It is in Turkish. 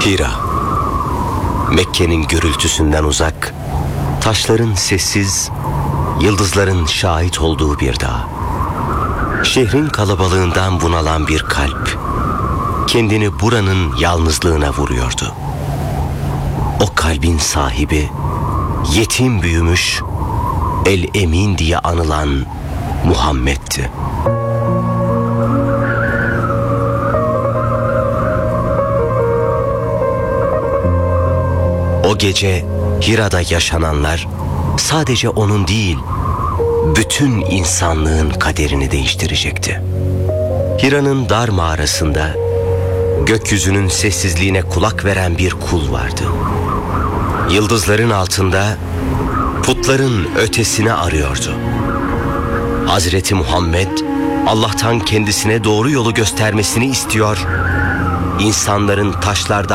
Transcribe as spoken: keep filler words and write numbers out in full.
Hira, Mekke'nin gürültüsünden uzak, taşların sessiz, yıldızların şahit olduğu bir dağ. Şehrin kalabalığından bunalan bir kalp, kendini buranın yalnızlığına vuruyordu. O kalbin sahibi, yetim büyümüş, El-Emin diye anılan Muhammed'ti. O gece Hira'da yaşananlar sadece onun değil, bütün insanlığın kaderini değiştirecekti. Hira'nın dar mağarasında gökyüzünün sessizliğine kulak veren bir kul vardı. Yıldızların altında putların ötesini arıyordu. Hazreti Muhammed Allah'tan kendisine doğru yolu göstermesini istiyor, insanların taşlardan